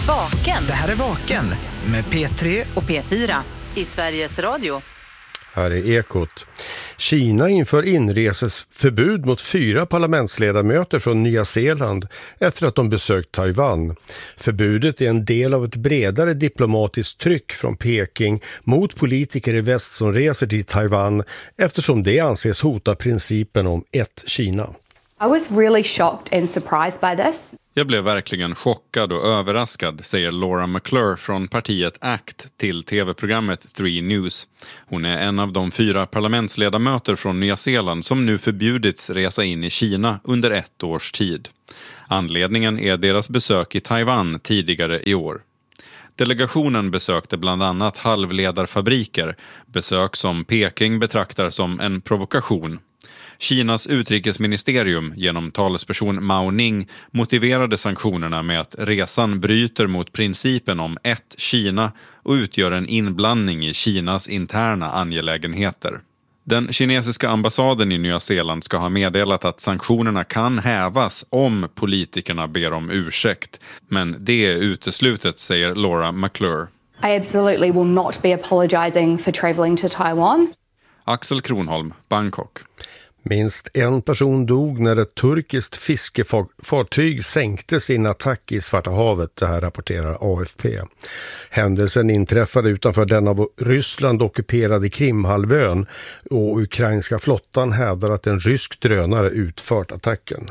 Vaken. Det här är Vaken med P3 och P4 i Sveriges Radio. Här är Ekot. Kina inför inreseförbud mot 4 parlamentsledamöter från Nya Zeeland efter att de besökt Taiwan. Förbudet är en del av ett bredare diplomatiskt tryck från Peking mot politiker i väst som reser till Taiwan eftersom det anses hota principen om ett Kina. I was really shocked and surprised by this. Jag blev verkligen chockad och överraskad, säger Laura McClure från partiet ACT till tv-programmet 3 News. Hon är en av de 4 parlamentsledamöter från Nya Zeeland som nu förbjudits resa in i Kina under 1 års tid. Anledningen är deras besök i Taiwan tidigare i år. Delegationen besökte bland annat halvledarfabriker, besök som Peking betraktar som en provokation. Kinas utrikesministerium genom talesperson Mao Ning motiverade sanktionerna med att resan bryter mot principen om ett Kina och utgör en inblandning i Kinas interna angelägenheter. Den kinesiska ambassaden i Nya Zeeland ska ha meddelat att sanktionerna kan hävas om politikerna ber om ursäkt. Men det är uteslutet, säger Laura McClure. I absolutely will not be apologizing for traveling to Taiwan. Axel Kronholm, Bangkok. Minst en person dog när ett turkiskt fiskefartyg sänkte sin attack i Svarta havet, det här rapporterar AFP. Händelsen inträffade utanför den av Ryssland ockuperade Krimhalvön och ukrainska flottan hävdar att en rysk drönare utfört attacken.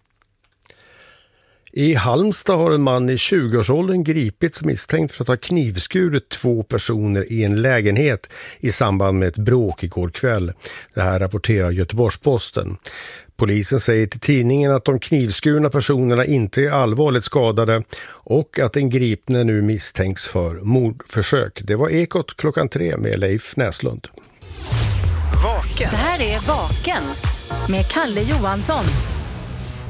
I Halmstad har en man i 20-årsåldern gripits misstänkt för att ha knivskurit 2 personer i en lägenhet i samband med ett bråk igår kväll. Det här rapporterar Göteborgs-Posten. Polisen säger till tidningen att de knivskurna personerna inte är allvarligt skadade och att den gripne nu misstänks för mordförsök. Det var Ekot 3 med Leif Näslund. Vaken. Det här är Vaken med Kalle Johansson.